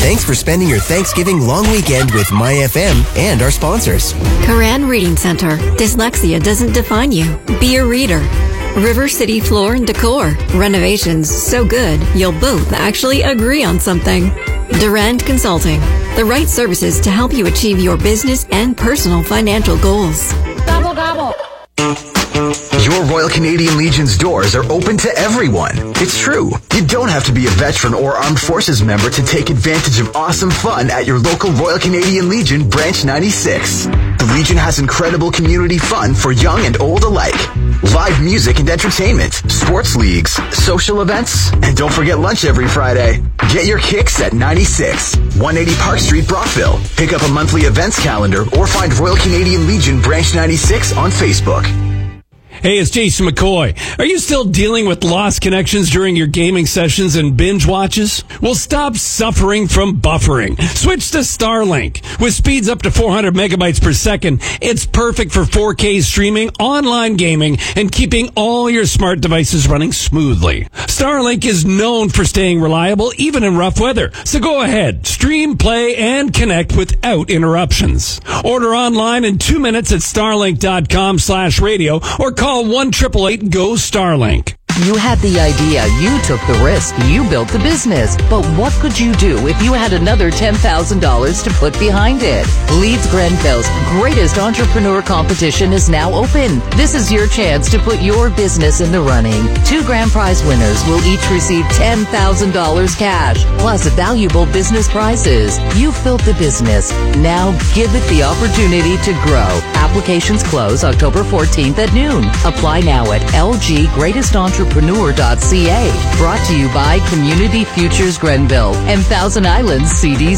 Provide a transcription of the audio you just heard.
Thanks for spending your Thanksgiving long weekend with MyFM and our sponsors. Koran Reading Center. Dyslexia doesn't define you. Be a reader. River City Floor and Decor. Renovations so good, you'll both actually agree on something. Durand Consulting. The right services to help you achieve your business and personal financial goals. Gobble, gobble. Your Royal Canadian Legion's doors are open to everyone. It's true. You don't have to be a veteran or armed forces member to take advantage of awesome fun at your local Royal Canadian Legion Branch 96. The Legion has incredible community fun for young and old alike. Live music and entertainment, sports leagues, social events, and don't forget lunch every Friday. Get your kicks at 96, 180 Park Street, Brockville. Pick up a monthly events calendar or find Royal Canadian Legion Branch 96 on Facebook. Hey, it's Jason McCoy. Are you still dealing with lost connections during your gaming sessions and binge watches? Well, stop suffering from buffering. Switch to Starlink. With speeds up to 400 megabytes per second, it's perfect for 4K streaming, online gaming, and keeping all your smart devices running smoothly. Starlink is known for staying reliable even in rough weather. So go ahead, stream, play, and connect without interruptions. Order online in 2 minutes at starlink.com/radio or call 1-888-GO-STARLINK. You had the idea, you took the risk, you built the business. But what could you do if you had another $10,000 to put behind it? Leeds Grenville's greatest entrepreneur competition is now open. This is your chance to put your business in the running. 2 grand prize winners will each receive $10,000 cash, plus valuable business prizes. You've built the business. Now give it the opportunity to grow. Applications close October 14th at noon. Apply now at lggreatestentrepreneur.ca. Brought to you by Community Futures Grenville and Thousand Islands CDC.